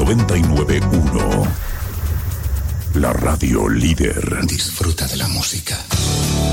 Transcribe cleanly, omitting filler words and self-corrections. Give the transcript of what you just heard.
99.1. La radio líder. Disfruta de la música.